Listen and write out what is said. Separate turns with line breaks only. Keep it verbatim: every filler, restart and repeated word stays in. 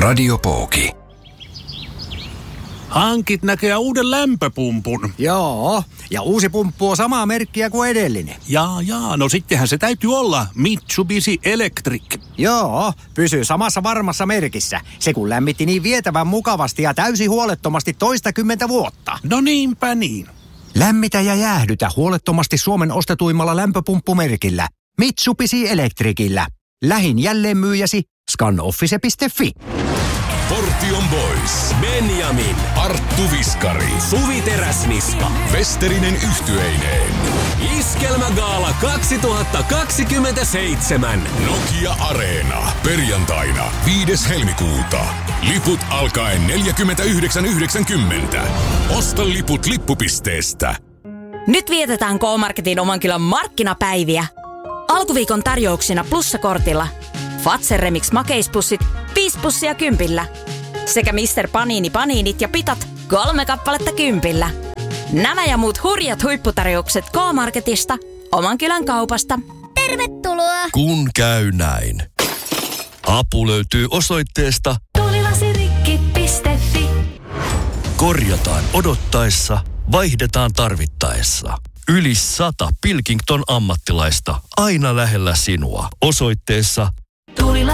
Radiopooki.
Hankit näköjään uuden lämpöpumpun.
Joo, ja uusi pumppu on samaa merkkiä kuin edellinen.
Jaa, jaa, no sittenhän se täytyy olla Mitsubishi Electric.
Joo, pysyy samassa varmassa merkissä. Se kun lämmitti niin vietävän mukavasti ja täysin huolettomasti toistakymmentä vuotta.
No niinpä niin.
Lämmitä ja jäähdytä huolettomasti Suomen ostetuimmalla lämpöpumppumerkillä. Mitsubishi Electricillä. Lähin jälleenmyyjäsi scanoffice piste fi.
Portion Boys. Benjamin. Arttu Viskari. Suvi Teräsniska. Westerinen yhtyeineen. Iskelmägaala kaksituhattakaksikymmentäseitsemän. Nokia Areena. Perjantaina viides helmikuuta. Liput alkaen neljäkymmentäyhdeksän yhdeksänkymmentä. Osta liput lippupisteestä.
Nyt vietetään K-Marketin oman kylän markkinapäiviä. Alkuviikon tarjouksina plussakortilla Fazer Remix makeispussit viisi pussia kympillä. Sekä mister Panini paniinit ja pitat kolme kappaletta kympillä. Nämä ja muut hurjat huipputarjoukset K-Marketista, oman kylän kaupasta.
Tervetuloa!
Kun käy näin. Apu löytyy osoitteesta
tuulilasirikki piste fi.
Korjataan odottaessa, vaihdetaan tarvittaessa. Yli sata Pilkington ammattilaista aina lähellä sinua. Osoitteessa